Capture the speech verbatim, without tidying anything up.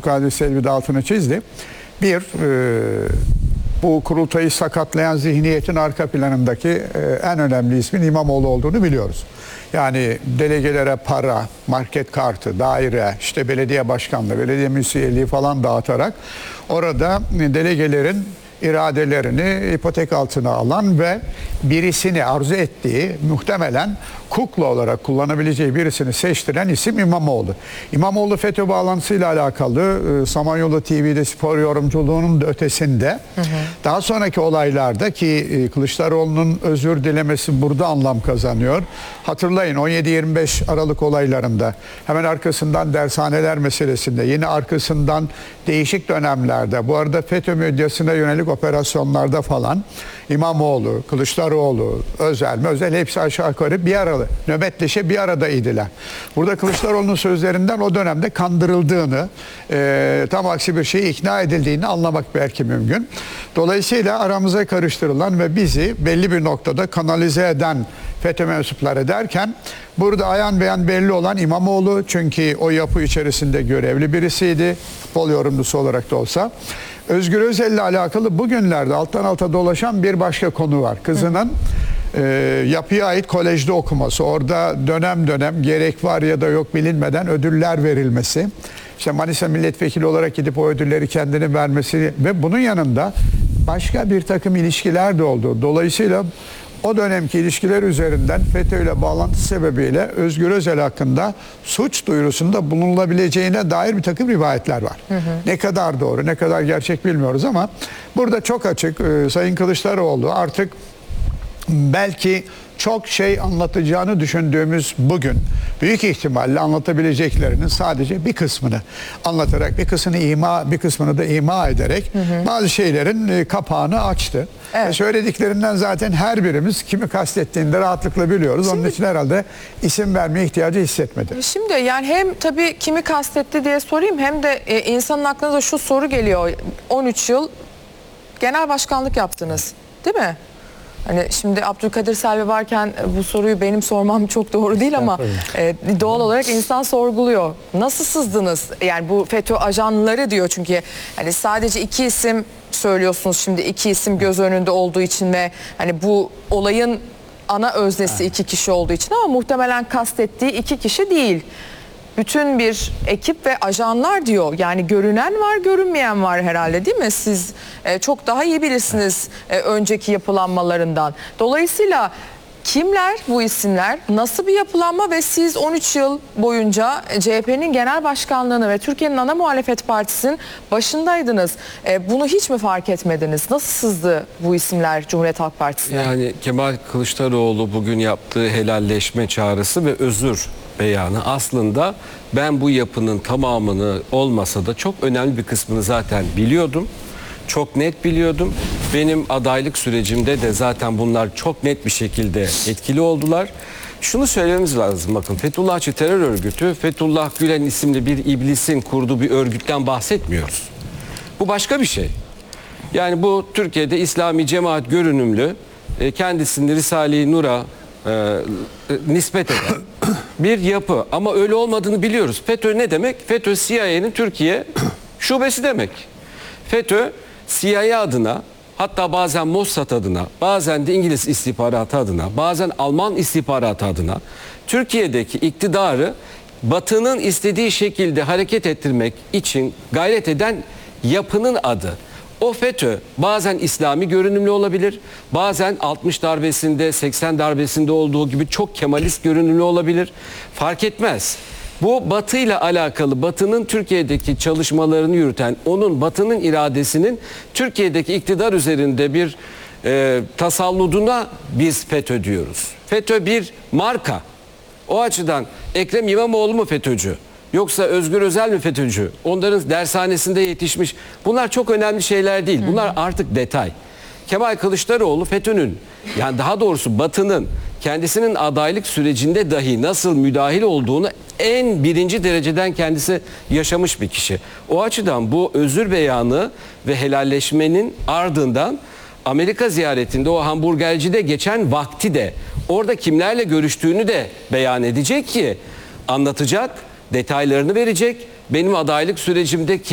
Abdülkadir Selvi de altını çizdi. Bir, e, bu kurultayı sakatlayan zihniyetin arka planındaki e, en önemli ismin İmamoğlu olduğunu biliyoruz. Yani delegelere para, market kartı, daire, işte belediye başkanlığı, belediye müsiyeliği falan dağıtarak orada delegelerin iradelerini ipotek altına alan ve birisini arzu ettiği, muhtemelen kukla olarak kullanabileceği birisini seçtiren isim İmamoğlu. İmamoğlu FETÖ bağlantısıyla alakalı Samanyolu T V'de spor yorumculuğunun da ötesinde hı hı. daha sonraki olaylarda ki Kılıçdaroğlu'nun özür dilemesi burada anlam kazanıyor. Hatırlayın on yedi yirmi beş Aralık olaylarında, hemen arkasından dershaneler meselesinde, yine arkasından değişik dönemlerde, bu arada FETÖ medyasına yönelik operasyonlarda falan İmamoğlu, Kılıçdaroğlu, Özel, Özel hepsi aşağı yukarı bir arada, nöbetleşe bir arada idiler. Burada Kılıçdaroğlu'nun sözlerinden o dönemde kandırıldığını, e, tam aksi bir şeye ikna edildiğini anlamak belki mümkün. Dolayısıyla aramıza karıştırılan ve bizi belli bir noktada kanalize eden FETÖ mensupları derken, burada ayan beyan belli olan İmamoğlu, çünkü o yapı içerisinde görevli birisiydi, futbol yorumcusu olarak da olsa. Özgür Özel ile alakalı bugünlerde alttan alta dolaşan bir başka konu var. Kızının e, yapıya ait kolejde okuması, orada dönem dönem gerek var ya da yok bilinmeden ödüller verilmesi, İşte Manisa milletvekili olarak gidip o ödülleri kendine vermesi ve bunun yanında başka bir takım ilişkiler de oldu. Dolayısıyla o dönemki ilişkiler üzerinden FETÖ ile bağlantı sebebiyle Özgür Özel hakkında suç duyurusunda bulunulabileceğine dair bir takım rivayetler var. Hı hı. Ne kadar doğru, ne kadar gerçek bilmiyoruz ama burada çok açık e, Sayın Kılıçdaroğlu artık belki çok şey anlatacağını düşündüğümüz bugün büyük ihtimalle anlatabileceklerinin sadece bir kısmını anlatarak, bir kısmını ima, bir kısmını da ima ederek hı hı. bazı şeylerin kapağını açtı. Evet. Ve söylediklerinden zaten her birimiz kimi kastettiğini de rahatlıkla biliyoruz. Şimdi, onun için herhalde isim vermeye ihtiyacı hissetmedi. Şimdi yani hem tabii kimi kastetti diye sorayım, hem de e, insanın aklına da şu soru geliyor. on üç yıl genel başkanlık yaptınız, değil mi? Hani şimdi Abdülkadir Selvi varken bu soruyu benim sormam çok doğru değil ama e, doğal olarak insan sorguluyor. Nasıl sızdınız? Yani bu FETÖ ajanları diyor, çünkü hani sadece iki isim söylüyorsunuz şimdi, iki isim göz önünde olduğu için ve hani bu olayın ana öznesi iki kişi olduğu için, ama muhtemelen kastettiği iki kişi değil. Bütün bir ekip ve ajanlar diyor. Yani görünen var, görünmeyen var herhalde, değil mi? Siz e, çok daha iyi bilirsiniz e, önceki yapılanmalarından. Dolayısıyla kimler bu isimler, nasıl bir yapılanma ve siz on üç yıl boyunca C H P'nin genel başkanlığını ve Türkiye'nin ana muhalefet partisinin başındaydınız. E, bunu hiç mi fark etmediniz? Nasıl sızdı bu isimler Cumhuriyet Halk Partisi'ne? Yani Kemal Kılıçdaroğlu bugün yaptığı helalleşme çağrısı ve özür beyanı aslında ben bu yapının tamamını olmasa da çok önemli bir kısmını zaten biliyordum. Çok net biliyordum. Benim adaylık sürecimde de zaten bunlar çok net bir şekilde etkili oldular. Şunu söylememiz lazım, bakın, Fethullahçı terör örgütü, Fethullah Gülen isimli bir iblisin kurduğu bir örgütten bahsetmiyoruz. Bu başka bir şey. Yani bu Türkiye'de İslami cemaat görünümlü, kendisini Risale-i Nur'a e, nispet eden bir yapı, ama öyle olmadığını biliyoruz. FETÖ ne demek? FETÖ C I A'nin Türkiye şubesi demek. FETÖ C I A adına, hatta bazen Mossad adına, bazen de İngiliz istihbaratı adına, bazen Alman istihbaratı adına Türkiye'deki iktidarı Batı'nın istediği şekilde hareket ettirmek için gayret eden yapının adı. O FETÖ bazen İslami görünümlü olabilir, bazen altmış darbesinde, seksen darbesinde olduğu gibi çok Kemalist görünümlü olabilir. Fark etmez. Bu Batı ile alakalı, Batı'nın Türkiye'deki çalışmalarını yürüten, onun Batı'nın iradesinin Türkiye'deki iktidar üzerinde bir e, tasalluduna biz FETÖ diyoruz. FETÖ bir marka. O açıdan Ekrem İmamoğlu mu FETÖ'cü? Yoksa Özgür Özel mi FETÖ'cü? Onların dershanesinde yetişmiş. Bunlar çok önemli şeyler değil. Bunlar artık detay. Kemal Kılıçdaroğlu FETÖ'nün, yani daha doğrusu Batı'nın kendisinin adaylık sürecinde dahi nasıl müdahil olduğunu en birinci dereceden kendisi yaşamış bir kişi. O açıdan bu özür beyanı ve helalleşmenin ardından Amerika ziyaretinde o hamburgercide geçen vakti de, orada kimlerle görüştüğünü de beyan edecek ki, anlatacak, detaylarını verecek. Benim adaylık sürecimde